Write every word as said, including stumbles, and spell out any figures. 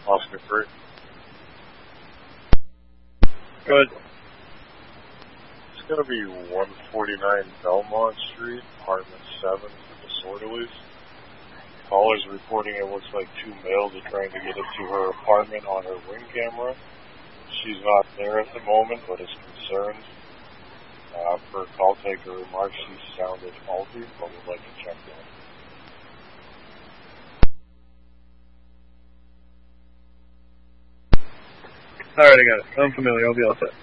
Oscar three. Good. It's going to be one forty-nine Belmont Street, apartment seven for disorderlies. Callers reporting it looks like two males are trying to get into her apartment on her Ring camera. She's not there at the moment, but is concerned. Uh, per call taker remarks, she sounded faulty, but would like to check that. Alright, I got it. I'm familiar. I'll be all set.